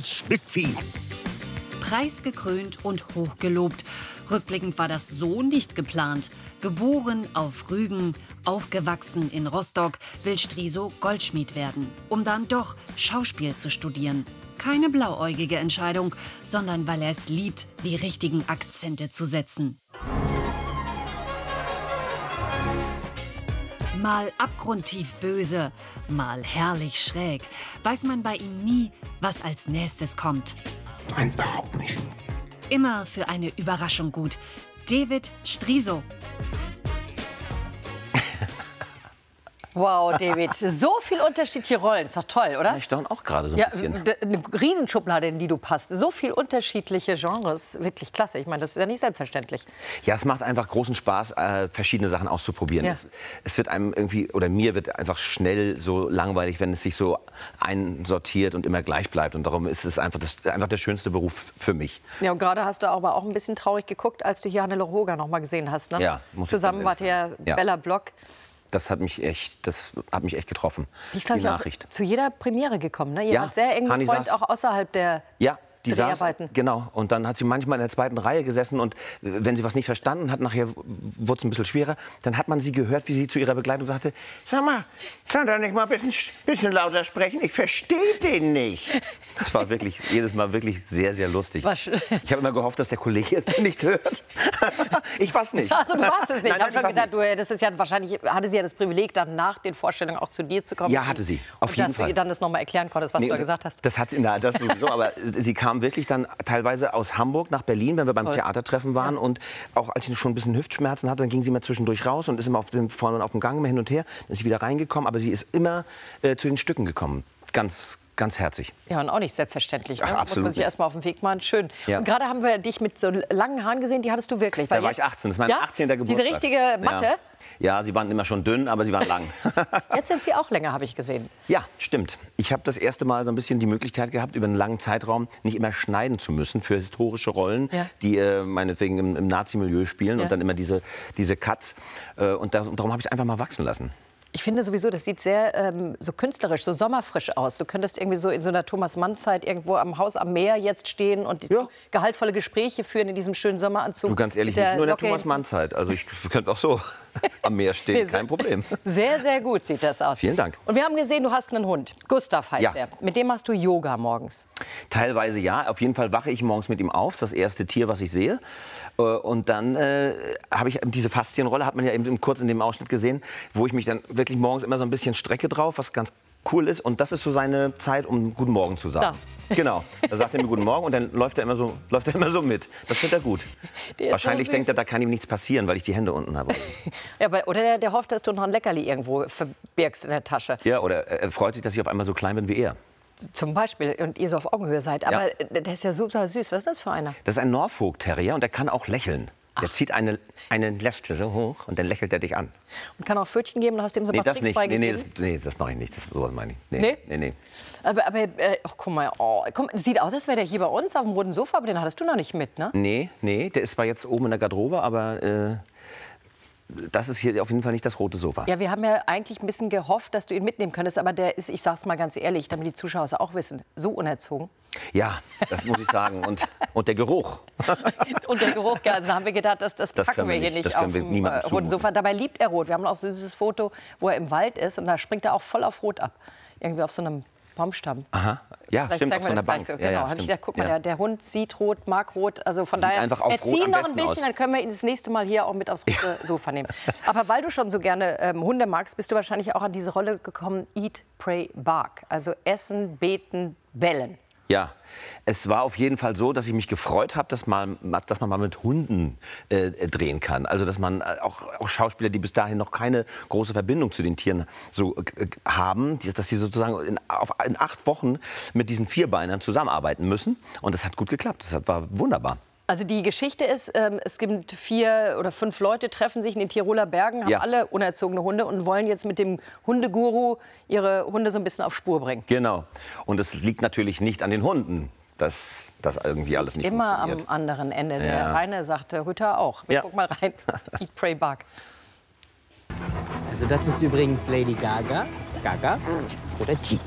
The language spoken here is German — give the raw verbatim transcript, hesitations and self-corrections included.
Falsch, Mistvieh. Preisgekrönt und hochgelobt. Rückblickend war das so nicht geplant. Geboren auf Rügen, aufgewachsen in Rostock, will Striso Goldschmied werden, um dann doch Schauspiel zu studieren. Keine blauäugige Entscheidung, sondern weil er es liebt, die richtigen Akzente zu setzen. Mal abgrundtief böse, mal herrlich schräg. Weiß man bei ihm nie, was als nächstes kommt. Nein, überhaupt nicht. Immer für eine Überraschung gut. David Striso. Wow, David, so viel unterschiedliche Rollen. Ist doch toll, oder? Ich staune auch gerade so ein Ja, bisschen. eine Riesenschublade, in die du passt. So viel unterschiedliche Genres. Wirklich klasse. Ich meine, das ist ja nicht selbstverständlich. Ja, es macht einfach großen Spaß, äh, verschiedene Sachen auszuprobieren. Ja. Es, es wird einem irgendwie, oder mir wird einfach schnell so langweilig, wenn es sich so einsortiert und immer gleich bleibt. Und darum ist es einfach, das, einfach der schönste Beruf für mich. Ja, und gerade hast du aber auch ein bisschen traurig geguckt, als du hier Hannelore Hoger noch mal gesehen hast. Ne? Ja, muss ich Zusammen ganz wart ehrlich ihr sagen. Ja. Bella Block. Das hat mich echt, das hat mich echt getroffen, Die ist, glaub die ich, auch Nachricht. zu jeder Premiere gekommen. Ne? Ihr Ja, wart sehr eng Hani befreundet, saß- auch außerhalb der Ja, die saß, Dreharbeiten. genau. Und dann hat sie manchmal in der zweiten Reihe gesessen und wenn sie was nicht verstanden hat, nachher wurde es ein bisschen schwerer, dann hat man sie gehört, wie sie zu ihrer Begleitung sagte, sag mal, kann er nicht mal ein bisschen, bisschen lauter sprechen? Ich verstehe den nicht. Das war wirklich jedes Mal wirklich sehr, sehr lustig. War sch- Ich habe immer gehofft, dass der Kollege es nicht hört. Ich war's nicht. Also du warst es nicht. Nein, ich nein, habe ich schon war's gedacht, du, das ist ja wahrscheinlich hatte sie ja das Privileg, dann nach den Vorstellungen auch zu dir zu kommen. Ja, hatte sie. Auf und jeden dass Fall. du ihr dann das noch mal erklären konntest, was Nee, du da und gesagt hast. Das hat sie, na, das sowieso, aber sie kam wirklich dann teilweise aus Hamburg nach Berlin, wenn wir beim Toll. Theatertreffen waren. Und auch als sie schon ein bisschen Hüftschmerzen hatte, dann ging sie mal zwischendurch raus und ist immer auf dem, vorne auf dem Gang immer hin und her. Dann ist sie wieder reingekommen, aber sie ist immer äh, zu den Stücken gekommen. Ganz, ganz herzig. Ja, und auch nicht selbstverständlich. Ne? Ach, Muss absolut man sich nicht. erst mal auf den Weg machen. Schön. Ja. Und gerade haben wir dich mit so langen Haaren gesehen, die hattest du wirklich. Da Weil war jetzt, ich achtzehn, das ist mein ja? achtzehnter Geburtstag. Diese richtige Matte. Ja. Ja, sie waren immer schon dünn, aber sie waren lang. Jetzt sind sie auch länger, habe ich gesehen. Ja, stimmt. Ich habe das erste Mal so ein bisschen die Möglichkeit gehabt, über einen langen Zeitraum nicht immer schneiden zu müssen für historische Rollen, Ja. die äh, meinetwegen im, im Nazi-Milieu spielen Ja. und dann immer diese, diese Cuts. Äh, und, da, und darum habe ich es einfach mal wachsen lassen. Ich finde sowieso, das sieht sehr ähm, so künstlerisch, so sommerfrisch aus. Du könntest irgendwie so in so einer Thomas-Mann-Zeit irgendwo am Haus am Meer jetzt stehen und Ja. gehaltvolle Gespräche führen in diesem schönen Sommeranzug. Du, ganz ehrlich, mit nicht nur in der Locke hinten. Thomas-Mann-Zeit. Also ich könnte auch so am Meer stehen, kein Problem. Sehr, sehr gut sieht das aus. Vielen Dank. Und wir haben gesehen, du hast einen Hund. Gustav heißt Ja. er. Mit dem machst du Yoga morgens. Teilweise ja. Auf jeden Fall wache ich morgens mit ihm auf. Das ist das erste Tier, was ich sehe. Äh, Und dann äh, habe ich eben diese Faszienrolle, hat man ja eben kurz in dem Ausschnitt gesehen, wo ich mich dann wirklich morgens immer so ein bisschen strecke drauf, was ganz cool ist. Und das ist so seine Zeit, um Guten Morgen zu sagen. Da. Genau. Da sagt er mir Guten Morgen und dann läuft er immer so, läuft er immer so mit. Das findet er gut. Der ist Wahrscheinlich so denkt er, süß. da kann ihm nichts passieren, weil ich die Hände unten habe. Ja, aber, oder der, der hofft, dass du noch ein Leckerli irgendwo verbirgst in der Tasche. Ja, oder er freut sich, dass ich auf einmal so klein bin wie er. Zum Beispiel. Und ihr so auf Augenhöhe seid. Aber Ja. der ist ja super süß. Was ist das für einer? Das ist ein Norfolk Terrier und der kann auch lächeln. Der zieht eine, eine Lefte so hoch und dann lächelt er dich an. Und kann auch Pfötchen geben und hast dem so ein Nee, paar das Tricks nicht. Nee, nee, beigegeben? das, nee, das mache ich nicht. Das sowas meine ich. Nee, Nee? nee, nee. Aber, aber äh, ach, guck mal, oh, komm, das sieht aus, als wäre der hier bei uns auf dem roten Sofa, aber den hattest du noch nicht mit, ne? Nee, nee, der ist zwar jetzt oben in der Garderobe, aber äh, das ist hier auf jeden Fall nicht das rote Sofa. Ja, wir haben ja eigentlich ein bisschen gehofft, dass du ihn mitnehmen könntest, aber der ist, ich sag's mal ganz ehrlich, damit die Zuschauer es auch wissen, so unerzogen. Ja, das muss ich sagen. Und, und der Geruch. Und der Geruch, ja, also da haben wir gedacht, das, das, Das packen können wir wir hier nicht, nicht das auf können wir dem niemandem äh, roten zumuten. Sofa. Dabei liebt er Rot. Wir haben auch so ein süßes Foto, wo er im Wald ist und da springt er auch voll auf Rot ab. Irgendwie auf so einem Baumstamm. Aha. Ja, Vielleicht stimmt, auf zeigen so wir einer das gleich Bank. so. Ja, Genau, ja, hab ich stimmt. gedacht, guck mal, Ja. der, der Hund sieht rot, mag rot. Also von Sieht daher, einfach auf Rot erzieh am noch ein besten bisschen, aus. dann können wir ihn das nächste Mal hier auch mit aufs rote Sofa nehmen. Aber weil du schon so gerne ähm, Hunde magst, bist du wahrscheinlich auch an diese Rolle gekommen, Eat, Pray, Bark. Also essen, beten, bellen. Ja, es war auf jeden Fall so, dass ich mich gefreut habe, dass, mal, dass man mal mit Hunden äh, drehen kann. Also dass man äh, auch, auch Schauspieler, die bis dahin noch keine große Verbindung zu den Tieren so äh, haben, die, dass sie sozusagen in, auf, in acht Wochen mit diesen Vierbeinern zusammenarbeiten müssen. Und das hat gut geklappt. Das war wunderbar. Also die Geschichte ist, ähm, es gibt vier oder fünf Leute, treffen sich in den Tiroler Bergen, haben Ja. alle unerzogene Hunde und wollen jetzt mit dem Hundeguru ihre Hunde so ein bisschen auf Spur bringen. Genau. Und es liegt natürlich nicht an den Hunden, dass das irgendwie alles nicht Immer am funktioniert. anderen Ende. Der Ja. Rainer sagte, Rütter auch. Wir Ja. gucken mal rein. Eat, Pray, Bark. Also das ist übrigens Lady Gaga, Gaga oder G.